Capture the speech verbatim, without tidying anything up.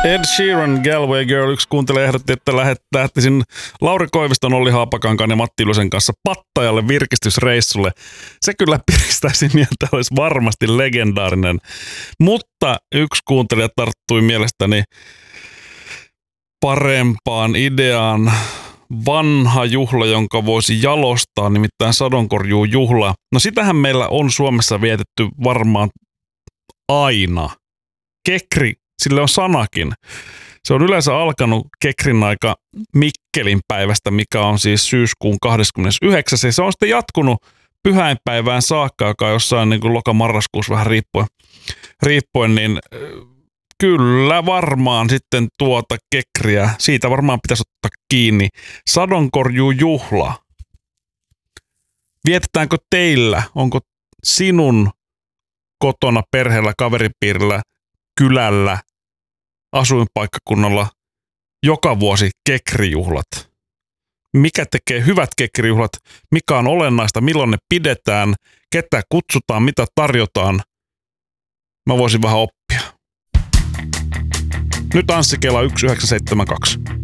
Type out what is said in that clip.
Ed Sheeran, Galway Girl. Yksi kuuntelija ehdotti, että lähtisin Lauri Koiviston, Olli Haapakankaan ja Matti Ilosen kanssa Pattajalle virkistysreissulle. Se kyllä piristäisi mieltä, olisi varmasti legendaarinen. Mutta yksi kuuntelija tarttui mielestäni parempaan ideaan. Vanha juhla, jonka voisi jalostaa, nimittäin sadonkorjuujuhla. No sitähän meillä on Suomessa vietetty varmaan aina. Kekri, sille on sanakin. Se on yleensä alkanut kekrin aika Mikkelin päivästä, mikä on siis syyskuun kahdeskymmenesyhdeksäs Ja se on sitten jatkunut pyhäinpäivään saakka, joka on jossain niin kuin loka-marraskuussa vähän riippuen. riippuen, niin kyllä varmaan sitten tuota kekriä, siitä varmaan pitäisi ottaa kiinni. Sadonkorjuujuhla. Vietetäänkö teillä, onko sinun kotona, perheellä, kaveripiirillä, kylällä, asuinpaikkakunnalla joka vuosi kekrijuhlat? Mikä tekee hyvät kekrijuhlat? Mikä on olennaista? Milloin ne pidetään? Ketä kutsutaan? Mitä tarjotaan? Mä voisin vähän oppia. Nyt Anssi Kela yksi yhdeksän seitsemän kaksi.